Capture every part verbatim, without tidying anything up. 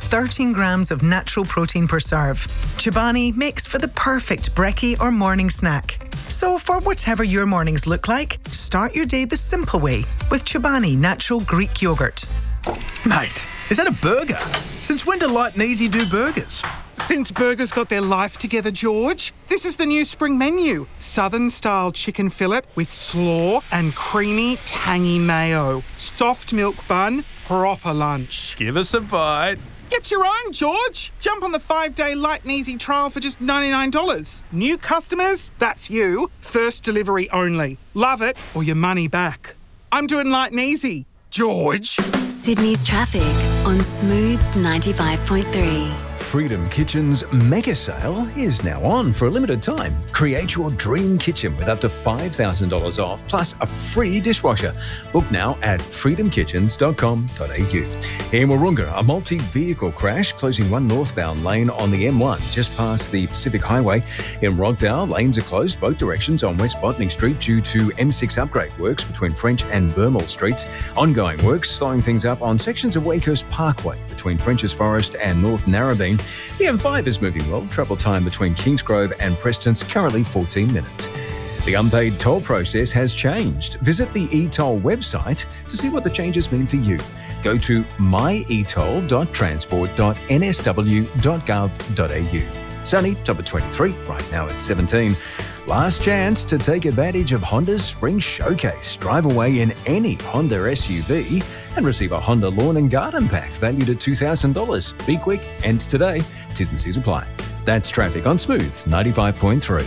thirteen grams of natural protein per serve. Chobani makes for the perfect brekkie or morning snack. So for whatever your mornings look like, start your day the simple way with Chobani Natural Greek Yoghurt. Mate, is that a burger? Since when do Light and Easy do burgers? Since burgers got their life together, George. This is the new spring menu. Southern-style chicken fillet with slaw and creamy, tangy mayo. Soft milk bun, proper lunch. Give us a bite. Get your own, George. Jump on the five-day Light and Easy trial for just ninety-nine dollars. New customers, that's you. First delivery only. Love it or your money back. I'm doing Light and Easy. George. Sydney's traffic on Smooth ninety-five point three. Freedom Kitchen's mega sale is now on for a limited time. Create your dream kitchen with up to five thousand dollars off plus a free dishwasher. Book now at freedom kitchens dot com dot a u. In Wahroonga, a multi-vehicle crash closing one northbound lane on the M one just past the Pacific Highway. In Rockdale, lanes are closed both directions on West Botany Street due to M six upgrade works between French and Burmel Streets. Ongoing works slowing things up on sections of Wakehurst Parkway between French's Forest and North Narrabeen. The M five is moving well. Travel time between Kingsgrove and Preston's currently fourteen minutes. The unpaid toll process has changed. Visit the e-toll website to see what the changes mean for you. Go to my e toll dot transport dot n s w dot gov dot a u. Sunny, top of twenty-three, right now at seventeen. Last chance to take advantage of Honda's Spring Showcase. Drive away in any Honda S U V and receive a Honda Lawn and Garden Pack valued at two thousand dollars. Be quick, ends today. T's and C's apply. That's traffic on Smooth ninety-five point three.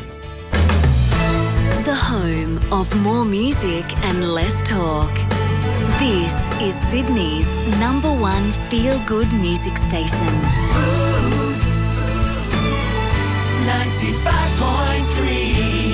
The home of more music and less talk. This is Sydney's number one feel-good music station. Smooth ninety-five point three.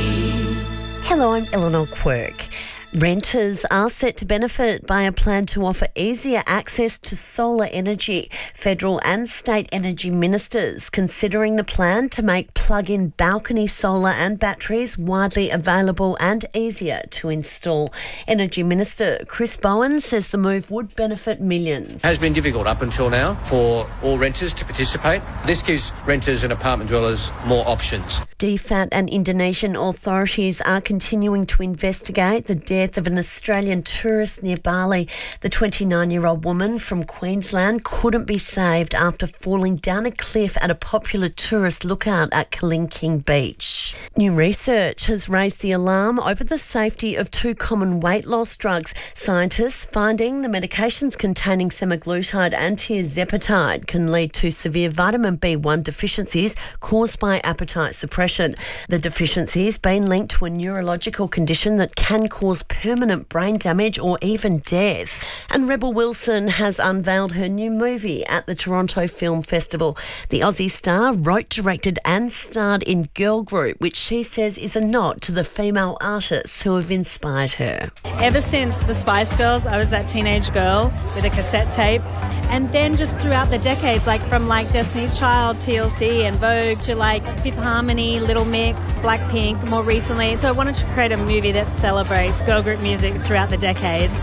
Hello, I'm Eleanor Quirk. Renters are set to benefit by a plan to offer easier access to solar energy. Federal and state energy ministers considering the plan to make plug-in balcony solar and batteries widely available and easier to install. Energy Minister Chris Bowen says the move would benefit millions. It has been difficult up until now for all renters to participate. This gives renters and apartment dwellers more options. D F A T and Indonesian authorities are continuing to investigate the death of an Australian tourist near Bali. The twenty-nine-year-old woman from Queensland couldn't be saved after falling down a cliff at a popular tourist lookout at Kalingking Beach. New research has raised the alarm over the safety of two common weight loss drugs. Scientists finding the medications containing semaglutide and tirzepatide can lead to severe vitamin B one deficiencies caused by appetite suppression. The deficiencies been linked to a neurological condition that can cause permanent brain damage or even death. And Rebel Wilson has unveiled her new movie at the Toronto Film Festival. The Aussie star wrote, directed and starred in Girl Group, which she says is a nod to the female artists who have inspired her. Ever since the Spice Girls, I was that teenage girl with a cassette tape. And then just throughout the decades, like from like Destiny's Child, T L C and Vogue to like Fifth Harmony, Little Mix, Blackpink more recently. So I wanted to create a movie that celebrates girl group music throughout the decades.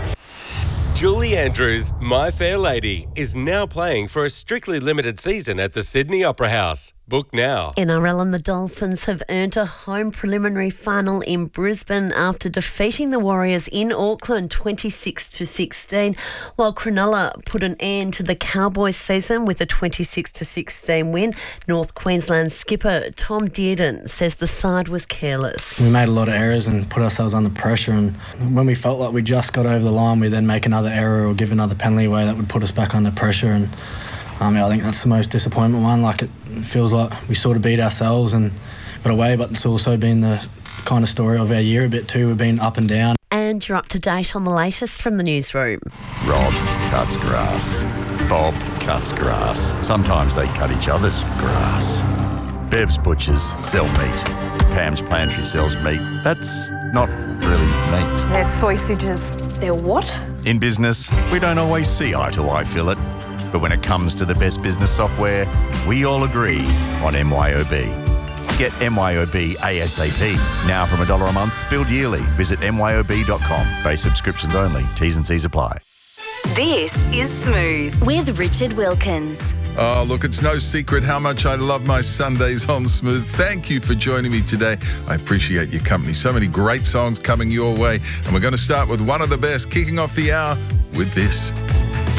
Julie Andrews' My Fair Lady is now playing for a strictly limited season at the Sydney Opera House. Book now. N R L and the Dolphins have earned a home preliminary final in Brisbane after defeating the Warriors in Auckland twenty-six to sixteen, while Cronulla put an end to the Cowboys season with a twenty-six to sixteen win. North Queensland skipper Tom Dearden says the side was careless. We made a lot of errors and put ourselves under pressure, and when we felt like we just got over the line, we then make another error or give another penalty away that would put us back under pressure. And Um, yeah, I think that's the most disappointment one. Like, it feels like we sort of beat ourselves and got away, but it's also been the kind of story of our year a bit too. We've been up and down. And you're up to date on the latest from the newsroom. Rob cuts grass. Bob cuts grass. Sometimes they cut each other's grass. Bev's butchers sell meat. Pam's pantry sells meat. That's not really meat. They're sausages. They're what? In business, we don't always see eye to eye, feel it. But when it comes to the best business software, we all agree on M Y O B. Get M Y O B ASAP. Now from a dollar a month, billed yearly. Visit M Y O B dot com. Base subscriptions only. T's and C's apply. This is Smooth with Richard Wilkins. Oh, look, it's no secret how much I love my Sundays on Smooth. Thank you for joining me today. I appreciate your company. So many great songs coming your way. And we're going to start with one of the best, kicking off the hour with this.